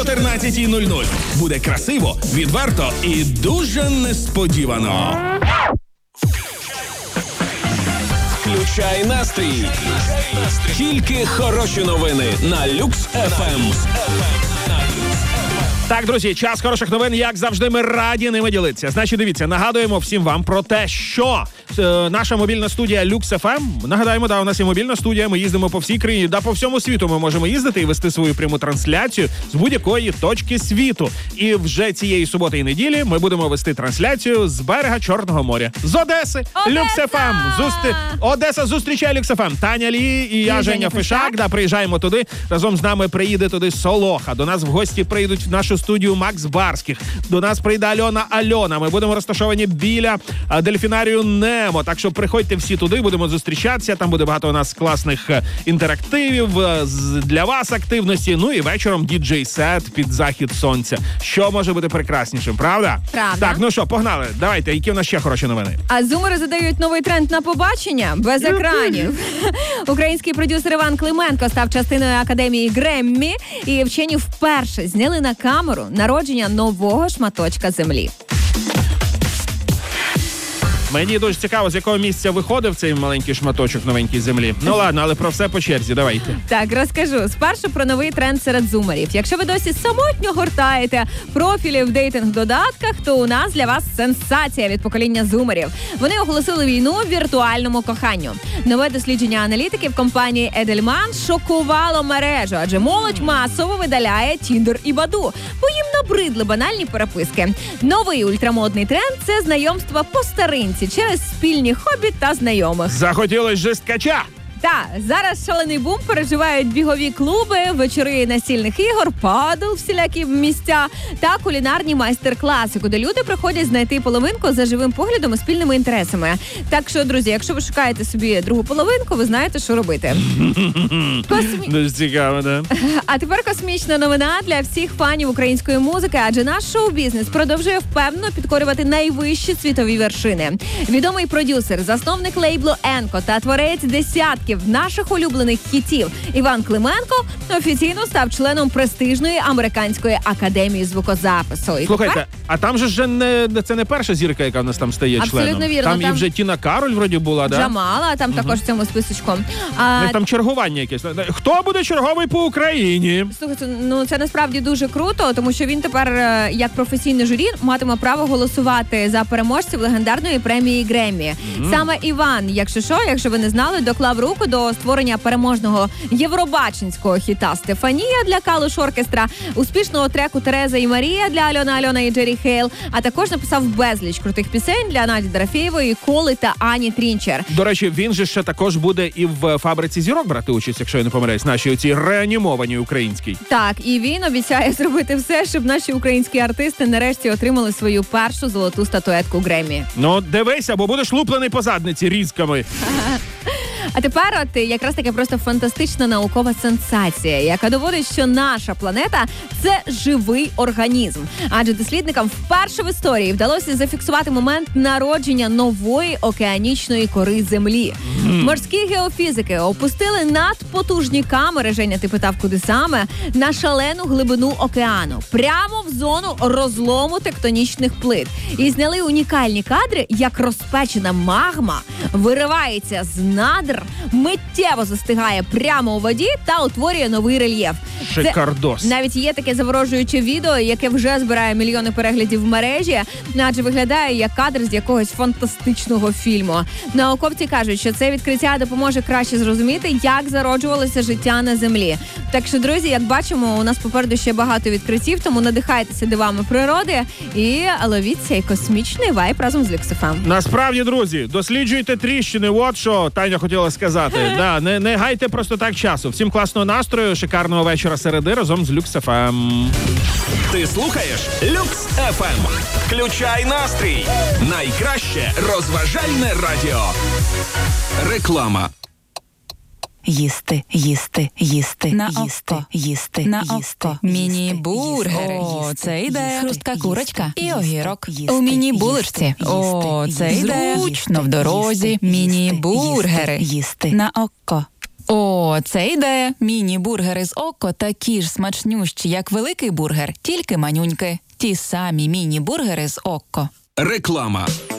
14:00. Буде красиво, відверто і дуже несподівано. Включай настрій. Тільки хороші новини на Люкс FM. Так, друзі, час хороших новин, як завжди, ми раді ними ділитися. Значить, дивіться, нагадуємо всім вам про те, що наша мобільна студія Люкс FM, нагадаємо, у нас є мобільна студія, ми їздимо по всій країні, по всьому світу ми можемо їздити і вести свою пряму трансляцію з будь-якої точки світу. І вже цієї суботи і неділі ми будемо вести трансляцію з берега Чорного моря. З Одеси, Люкс FM. Одеса зустрічає Люкс FM. Таня Лі і я, Женя Фишак. Приїжджаємо туди. Разом з нами приїде туди Солоха. До нас в гості приїдуть в нашу студію Макс Барських. До нас прийде Альона. Ми будемо розташовані біля дельфінарію Немо. Так що приходьте всі туди, будемо зустрічатися. Там буде багато у нас класних інтерактивів, для вас активності. Ну і вечором діджей-сет під захід сонця. Що може бути прекраснішим, правда? Правда. Так, ну що, погнали. Давайте, які в нас ще хороші новини? А зумери задають новий тренд на побачення без екранів. Український продюсер Іван Клименко став частиною Академії Греммі, і вчені вперше зняли на камеру народження нового шматочка землі. Мені дуже цікаво, з якого місця виходив цей маленький шматочок новенькій землі. Ну ладно, але про все по черзі, давайте. Так, розкажу. Спершу про новий тренд серед зумерів. Якщо ви досі самотньо гортаєте профілі в дейтинг-додатках, то у нас для вас сенсація від покоління зумерів. Вони оголосили війну віртуальному коханню. Нове дослідження аналітиків компанії Edelman шокувало мережу, адже молодь масово видаляє Тіндер і Баду, бо їм набридли банальні переписки. Новий ультрамодний тренд – це знайомства по старинці через спільні хобі та знайомих. Захотілось жесткача! Так, зараз шалений бум переживають бігові клуби, вечори настільних ігор, падл, всілякі місця та кулінарні майстер-класи, куди люди приходять знайти половинку за живим поглядом і спільними інтересами. Так що, друзі, якщо ви шукаєте собі другу половинку, ви знаєте, що робити. Дуже цікаво, да? А тепер космічна новина для всіх фанів української музики, адже наш шоу-бізнес продовжує впевнено підкорювати найвищі світові вершини. Відомий продюсер, засновник лейблу «Енко» та творець десятків наших улюблених хітів Іван Клименко офіційно став членом престижної американської академії звукозапису. Слухайте, а там же це не перша зірка, яка в нас там стає членом. Абсолютно вірно. Там і вже Тіна Кароль вроді була, да? Джамала, там також в цьому списочку. Там чергування якесь. Хто буде черговий по Україні? Слухайте, ну це насправді дуже круто, тому що він тепер, як професійне журі, матиме право голосувати за переможців легендарної премії Греммі. Саме Іван, якщо ви не знали, доклав руку до створення переможного євробаченського хіта «Стефанія» для Калуш Оркестра, успішного треку «Тереза і Марія» для Альона і Джері Хейл, а також написав безліч крутих пісень для Наді Дорофєєвої, Коли та Ані Трінчер. До речі, він же ще також буде і в «Фабриці зірок» брати участь, якщо я не помиляюсь, нашій оцій реанімованій українській. Так, і він обіцяє зробити все, щоб наші українські артисти нарешті отримали свою першу золоту статуетку Греммі. Ну, дивися, бо будеш луплений по задниці різками. А тепер якраз таки просто фантастична наукова сенсація, яка доводить, що наша планета – це живий організм. Адже дослідникам вперше в історії вдалося зафіксувати момент народження нової океанічної кори Землі. Морські геофізики опустили надпотужні камери, Женя, ти питав, куди саме, на шалену глибину океану, прямо в зону розлому тектонічних плит. І зняли унікальні кадри, як розпечена магма виривається з надр, миттєво застигає прямо у воді та утворює новий рельєф. Шикардос. Навіть є таке заворожуюче відео, яке вже збирає мільйони переглядів в мережі, адже виглядає як кадр з якогось фантастичного фільму. Науковці кажуть, що це відкриття допоможе краще зрозуміти, як зароджувалося життя на Землі. Так що, друзі, як бачимо, у нас попереду ще багато відкриттів, тому надихайтеся дивами природи і ловіть цей космічний вайб разом з Люкс FM. Насправді, друзі, досліджуйте тріщини, от що Таня хотіла сказати. Не гайте просто так часу. Всім класного настрою, шикарного вечора середи разом з Люкс FM. Ти слухаєш Люкс FM. Включай настрій. Найкраще розважальне радіо. Реклама. Їсти, їсти, їсти, на їсти, око. їсти, На їсти, око. Міні-бургери. О, це ідея. Хрустка курочка і огірок. їсти, У міні-булочці. їсти, О, це їсти, ідея. їсти, Зручно в дорозі. їсти, Міні-бургери. їсти. На око. О, це ідея. Міні-бургери з Окко такі ж смачнющі, як великий бургер, тільки манюньки. Ті самі міні-бургери з Окко. Реклама.